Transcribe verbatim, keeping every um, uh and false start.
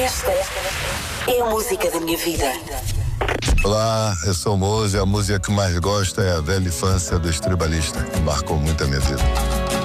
Esta é a música da minha vida. Olá, eu sou o Mozo e a música que mais gosto é a velha infância do Estribalista, que marcou muito a minha vida.